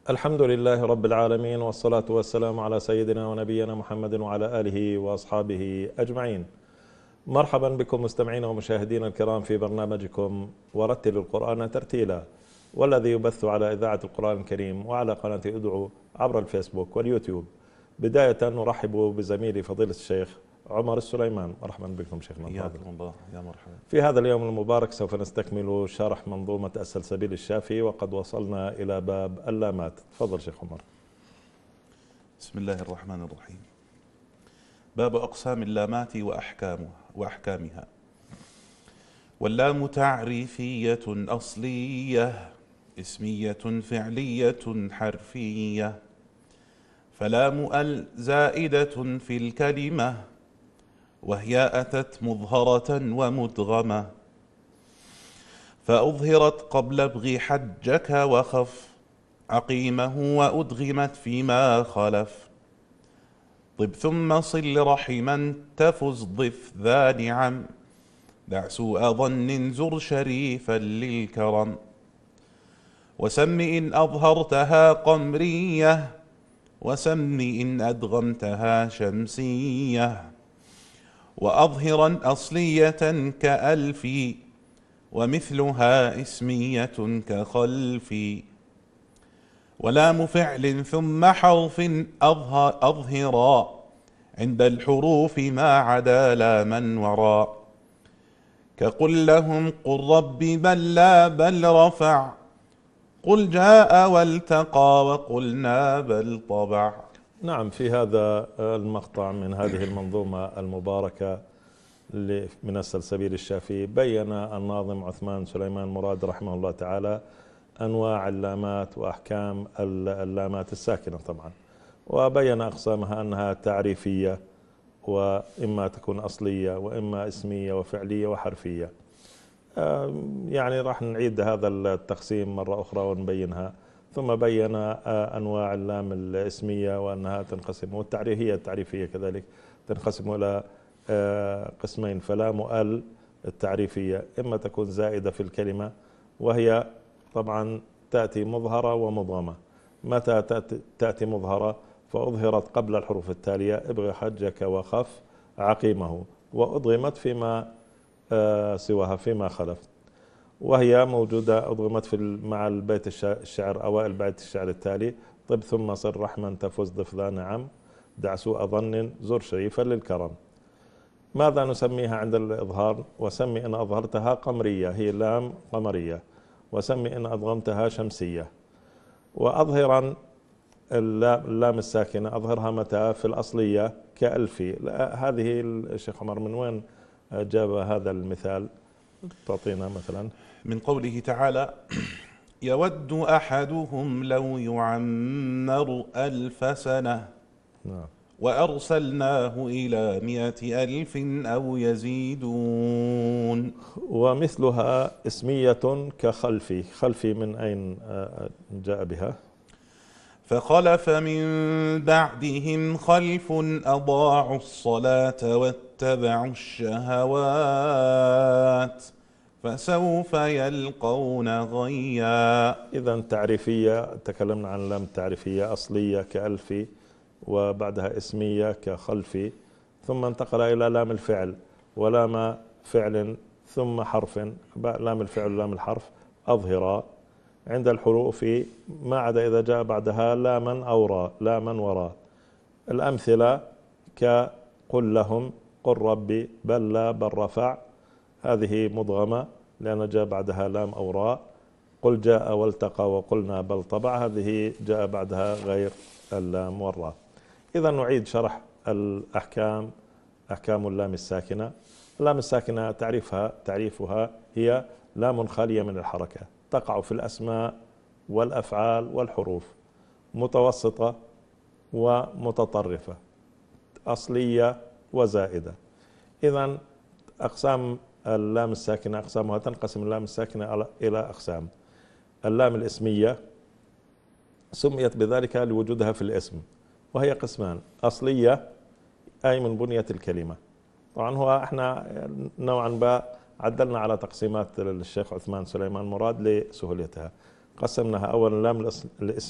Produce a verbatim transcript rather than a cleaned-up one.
الحمد لله رب العالمين، والصلاة والسلام على سيدنا ونبينا محمد وعلى آله وأصحابه أجمعين. مرحبا بكم مستمعين ومشاهدين الكرام في برنامجكم ورتل القرآن ترتيلا، والذي يبث على إذاعة القرآن الكريم وعلى قناة أدعو عبر الفيسبوك واليوتيوب. بداية نرحب بزميلي فضيلة الشيخ عمر السليمان. مرحبا بكم شيخنا. حياكم الله، يا مرحبا. في هذا اليوم المبارك سوف نستكمل شرح منظومة السلسبيل الشافي، وقد وصلنا إلى باب اللامات. تفضل شيخ عمر. بسم الله الرحمن الرحيم. باب أقسام اللامات وأحكامها وأحكامها. واللام تعريفية أصلية اسمية فعلية حرفية، فلام ال زائدة في الكلمة، وهي أتت مظهرة ومدغمة، فأظهرت قبل ابغ حجك وخف عقيمه، وأدغمت فيما خلف. طب ثم صل رحما تفز ضف ذا نعم، دع سوء ظن زر شريفا للكرم. وسم إن أظهرتها قمرية، وسم إن أدغمتها شمسية. وأظهرا أصلية كألف، ومثلها اسمية كخلف. ولام فعل ثم حرف أظهر أظهرا، عند الحروف ما عدا لاما وراء. كقل لهم قل رب بل لا بل رفع، قل جاء والتقى وقلنا بل طبع. نعم، في هذا المقطع من هذه المنظومة المباركة من السلسبيل الشافي بين الناظم عثمان سليمان مراد رحمه الله تعالى أنواع اللامات وأحكام اللامات الساكنة طبعا، وبين أقسامها أنها تعريفية، وإما تكون أصلية وإما اسمية وفعلية وحرفية. يعني راح نعيد هذا التقسيم مرة أخرى ونبينها. ثم بين أنواع اللام الاسمية وأنها تنقسم، والتعريفية التعريفية كذلك تنقسم إلى قسمين. فلام ال التعريفية إما تكون زائدة في الكلمة، وهي طبعا تأتي مظهرة ومضغمة. متى تأتي مظهرة؟ فأظهرت قبل الحروف التالية ابغ حجك وخف عقيمه، وأضغمت فيما سواها فيما خلف. وهي موجودة أضغمت في مع البيت الشعر أوائل بيت الشعر التالي: طب ثم صر رحما تفز ضف ذا نعم، دع سوء ظن زر شريفا للكرم. ماذا نسميها عند الإظهار؟ وسمي إن أظهرتها قمرية، هي لام قمرية. وسمي إن أضغمتها شمسية. وأظهرا اللام الساكنة أظهرها متى؟ في الأصلية كألفي. هذه الشيخ عمر من وين جاب هذا المثال؟ تعطينا مثلا. من قوله تعالى: يود أحدهم لو يعمر ألف سنة، نعم. وأرسلناه إلى مئة ألف أو يزيدون. ومثلها اسمية كخلفي. خلفي من أين جاء بها؟ فخلف من بعدهم خلف أضاعوا الصلاة واتبعوا الشهوات، فسوف يلقون غيا. إذا تعريفية، تكلمنا عن لام تعريفية أصلية كألفي، وبعدها اسمية كخلفي، ثم انتقل إلى لام الفعل ولام فعل ثم حرف. لام الفعل ولام الحرف أظهرا عند الحروف ما عدا إذا جاء بعدها لاما أو راء، لاما وراء. الأمثلة كقل لهم قل ربي بل لا بل رفع، هذه مضغمة لأن جاء بعدها لام أو راء. قل جاء والتقى وقلنا بل طبع، هذه جاء بعدها غير اللام والراء. إذا نعيد شرح الأحكام. أحكام اللام الساكنة. اللام الساكنة تعريفها تعريفها هي لام خالية من الحركة، تقع في الأسماء والأفعال والحروف، متوسطة ومتطرفة، أصلية وزائدة. إذن أقسام اللام الساكنة أقسامها تنقسم اللام الساكنة إلى أقسام. اللام الاسمية سميت بذلك لوجودها في الاسم، وهي قسمان: أصلية أي من بنية الكلمة. طبعا هو احنا نوعا ما عدلنا على تقسيمات الشيخ عثمان سليمان مراد لسهولتها. قسمناها أولا اللام الاسمية